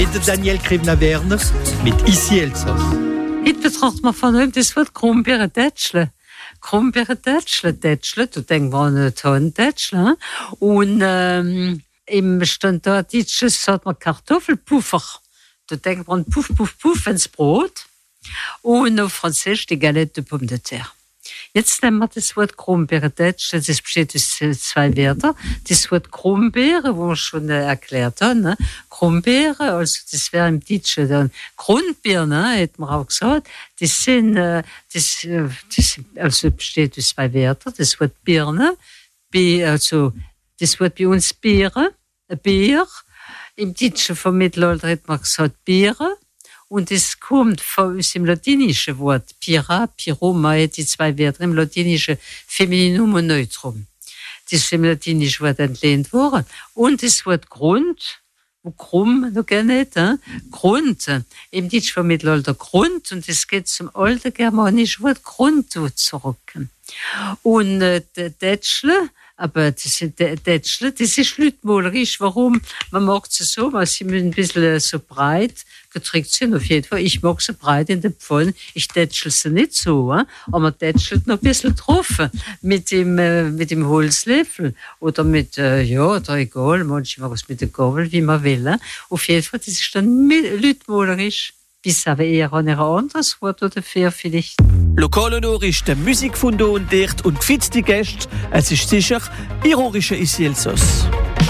mit Daniel Krivna-Werner mit Ici Elsass. Heute betrachtet man von allem das Wort Krummbeeren-Tätschle. Krummbeeren-Tätschle, du denkst an eine Tonne Tätschle. Und im Standarddeutschen sagt man Kartoffelpuffer. Du denkst an Puff, Puff, Puff ins Brot. Und auf Französisch die Galette de Pomme de Terre. Jetzt nehmen wir das Wort Krummbeeren-Tätschle, das besteht aus zwei Wörtern. Das Wort Krummbeere, wo wir schon erklärt haben, ne? Krummbeere, also das wäre im Deutschen dann Grundbirne, hätten wir auch gesagt. Das sind, also besteht aus zwei Wörtern. Das Wort Birne, also das Wort bei uns Beere, Bier. Im Deutschen vom Mittelalter hat man gesagt Biere. Und es kommt aus dem latinischen Wort Pira, Piroma, die zwei Wörter im latinischen Femininum und Neutrum. Das ist im latinischen Wort entlehnt worden. Und das Wort Grund, wo krumm noch gar nicht, Grund, im Deutschen vom Mittelalter Grund, und es geht zum alten germanischen Wort Grund zurück. Und Tätschle, aber das ist lütmolerisch. Warum? Man mag sie so, weil sie ein bisschen so breit getrickt sind, auf jeden Fall. Ich mag sie breit in den Pfallen. Ich tätschel sie nicht so, aber man tätschelt noch ein bisschen drauf. Mit dem Holzlöffel. Oder mit, oder egal, manchmal mag es mit der Gabel, wie man will. Auf jeden Fall, das ist dann lütmolerisch. Bis aber eher an ein anderes Wort oder fair vielleicht. Lokalhonor ist der Musikfundo und Dicht und gefitzte Gäste. Es ist sicher ironische Ici Elsass.